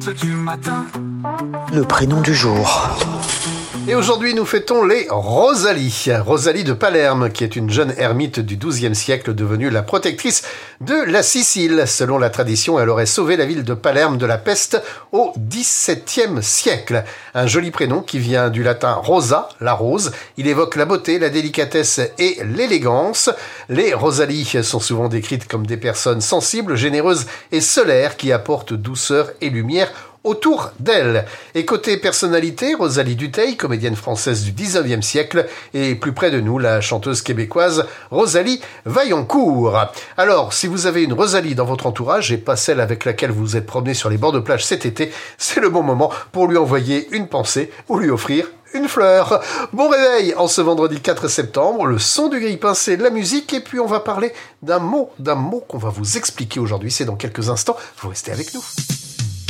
Le prénom du jour. Et aujourd'hui, nous fêtons les Rosalie. Rosalie de Palerme, qui est une jeune ermite du XIIe siècle devenue la protectrice de la Sicile. Selon la tradition, elle aurait sauvé la ville de Palerme de la peste au XVIIe siècle. Un joli prénom qui vient du latin rosa, la rose. Il évoque la beauté, la délicatesse et l'élégance. Les Rosalies sont souvent décrites comme des personnes sensibles, généreuses et solaires qui apportent douceur et lumière autour d'elle. Et côté personnalité, Rosalie Dutheil, comédienne française du XIXe siècle, et plus près de nous, la chanteuse québécoise Rosalie Vaillancourt. Alors, si vous avez une Rosalie dans votre entourage, et pas celle avec laquelle vous vous êtes promené sur les bords de plage cet été, c'est le bon moment pour lui envoyer une pensée ou lui offrir une fleur. Bon réveil en ce vendredi 4 septembre, le son du grille-pain, la musique, et puis on va parler d'un mot qu'on va vous expliquer aujourd'hui, c'est dans quelques instants, vous restez avec nous.